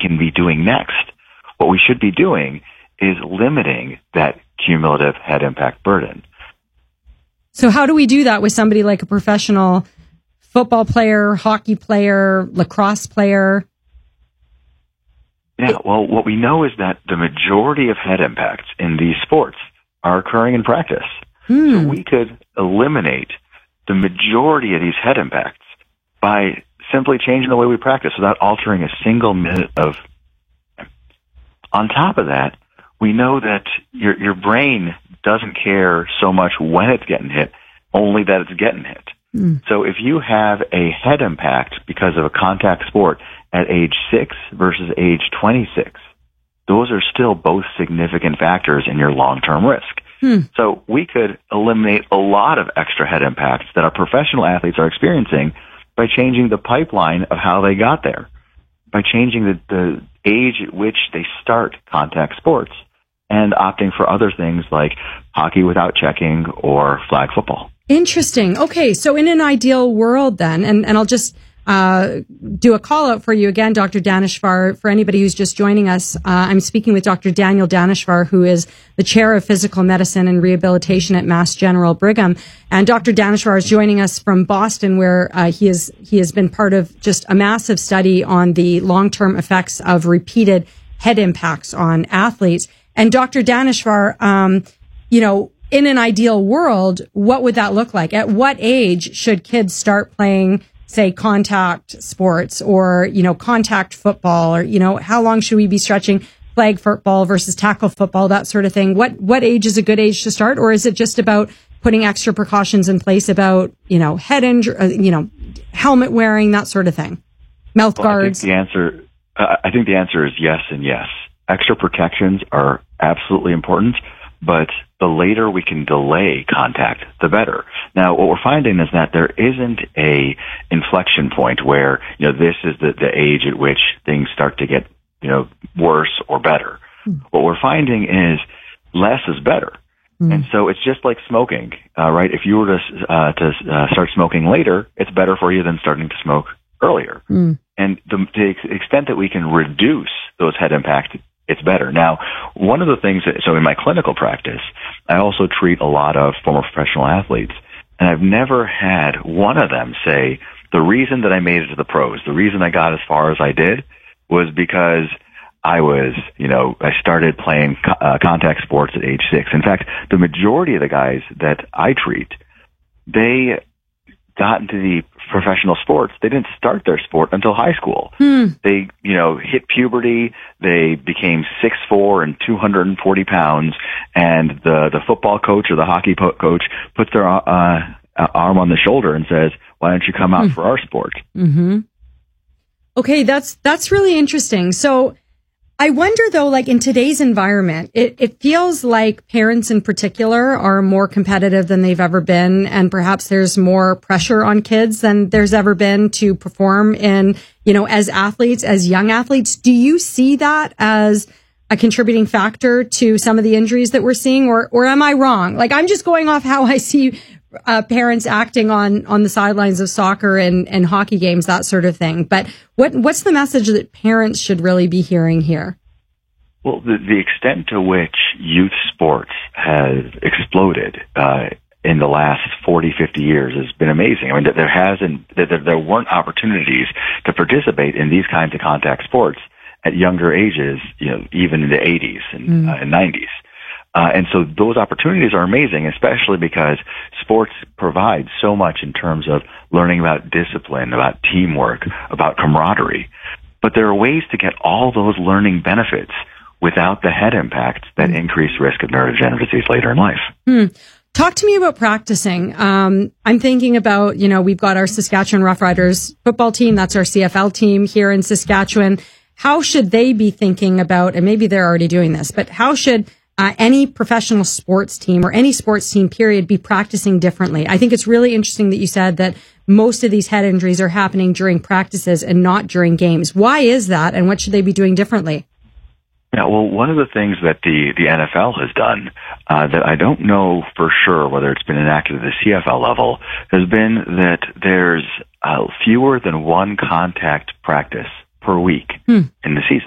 can be doing next. What we should be doing is limiting that cumulative head impact burden. So how do we do that with somebody like a professional football player, hockey player, lacrosse player? Yeah, well, what we know is that the majority of head impacts in these sports are occurring in practice. So we could eliminate the majority of these head impacts by simply changing the way we practice without altering a single minute of time. On top of that, we know that your brain doesn't care so much when it's getting hit, only that it's getting hit. So if you have a head impact because of a contact sport at age 6 versus age 26, those are still both significant factors in your long-term risk. So we could eliminate a lot of extra head impacts that our professional athletes are experiencing by changing the pipeline of how they got there, by changing the age at which they start contact sports, and opting for other things like hockey without checking or flag football. Interesting. Okay, so in an ideal world then, and I'll just do a call out for you again, Dr. Daneshvar. For anybody who's just joining us, I'm speaking with Dr. Daniel Daneshvar, who is the chair of physical medicine and rehabilitation at Mass General Brigham. And Dr. Daneshvar is joining us from Boston, where he has been part of just a massive study on the long-term effects of repeated head impacts on athletes. And Dr. Daneshvar, in an ideal world, what would that look like? At what age should kids start playing, say, contact sports or, contact football, or, how long should we be stretching flag football versus tackle football, that sort of thing? What age is a good age to start? Or is it just about putting extra precautions in place about, head injury, helmet wearing, that sort of thing? Mouth guards? I think the answer is yes and yes. Extra protections are absolutely important, but the later we can delay contact, the better. Now, what we're finding is that there isn't a inflection point where, this is the age at which things start to get, worse or better. What we're finding is less is better. And so it's just like smoking, right? If you were to start smoking later, it's better for you than starting to smoke earlier. And the extent that we can reduce those head impacts, it's better. Now, one of the things so in my clinical practice, I also treat a lot of former professional athletes, and I've never had one of them say, the reason that I made it to the pros, the reason I got as far as I did was because I was, I started playing contact sports at age 6. In fact, the majority of the guys that I treat, they got into the professional sports. They didn't start their sport until high school. They, hit puberty. They became 6'4" and 240 pounds. And the football coach or the hockey coach puts their arm on the shoulder and says, "Why don't you come out for our sport?" Okay, that's really interesting. So I wonder though, like in today's environment, it feels like parents in particular are more competitive than they've ever been. And perhaps there's more pressure on kids than there's ever been to perform in, as athletes, as young athletes. Do you see that as a contributing factor to some of the injuries that we're seeing? Or am I wrong? Like, I'm just going off how I see parents acting on the sidelines of soccer and hockey games, that sort of thing. But what's the message that parents should really be hearing here? Well, the extent to which youth sports has exploded in the last 40, 50 years has been amazing. I mean, there weren't opportunities to participate in these kinds of contact sports at younger ages, even in the 80s and 90s. And so those opportunities are amazing, especially because sports provide so much in terms of learning about discipline, about teamwork, about camaraderie. But there are ways to get all those learning benefits without the head impacts that increase risk of neurodegenerative disease later in life. Talk to me about practicing. I'm thinking about, we've got our Saskatchewan Roughriders football team. That's our CFL team here in Saskatchewan. How should they be thinking about, and maybe they're already doing this, but how should any professional sports team or any sports team period be practicing differently? I think it's really interesting that you said that most of these head injuries are happening during practices and not during games. Why is that, and what should they be doing differently? Yeah, well, one of the things that the NFL has done that I don't know for sure whether it's been enacted at the CFL level has been that there's fewer than one contact practice per week in the season.